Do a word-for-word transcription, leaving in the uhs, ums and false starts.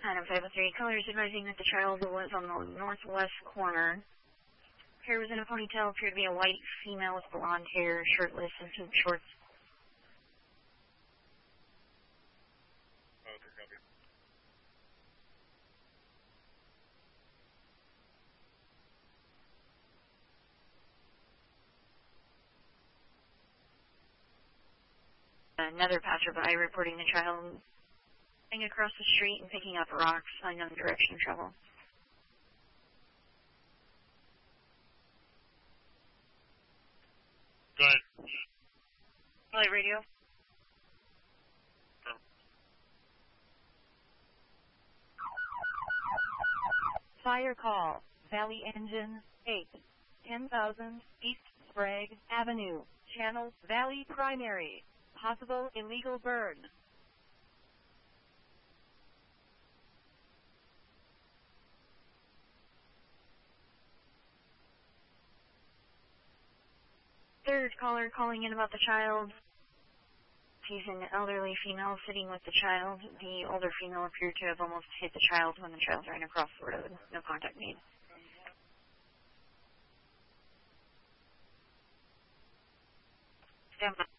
Item five oh three, callers advising that the child was on the northwest corner. Hair was in a ponytail, appeared to be a white female with blonde hair, shirtless, and pink shorts. Okay, copy. Another passerby reporting the child running across the street and picking up rocks, unknown direction of travel. Go ahead. Light radio. Oh. Fire call. Valley Engine eight. ten thousand East Sprague Avenue. Channel Valley Primary. Possible illegal burn. Third caller calling in about the child. She's an elderly female sitting with the child. The older female appeared to have almost hit the child when the child ran across the road. No contact made. Stand by.